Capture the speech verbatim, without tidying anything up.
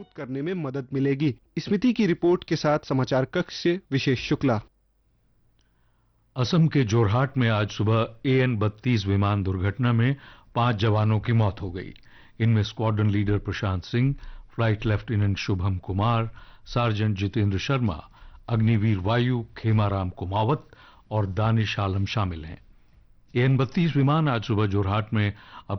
मजबूत करने में मदद मिलेगी। स्मृति की रिपोर्ट के साथ समाचार कक्ष से विशेष शुक्ला। असम के जोरहाट में आज सुबह ए एन बत्तीस विमान दुर्घटना में पांच जवानों की मौत हो गई। इनमें squadron leader Prashant Singh, flight lieutenant Shubham Kumar, sergeant Jitendra Sharma, Agniveer वायु खेमाराम कुमावत और दानिश आलम शामिल हैं। ए एन बत्तीस विमान आज सुबह जोरहाट में